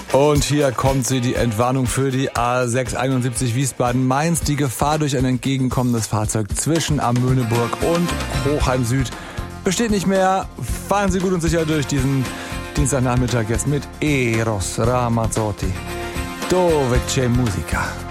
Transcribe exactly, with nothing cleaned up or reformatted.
Und hier kommt sie, die Entwarnung für die A sechs einundsiebzig Wiesbaden-Mainz. Die Gefahr durch ein entgegenkommendes Fahrzeug zwischen Amöneburg und Hochheim Süd besteht nicht mehr. Fahren Sie gut und sicher durch diesen Dienstagnachmittag jetzt mit Eros Ramazzotti. Dove c'è musica.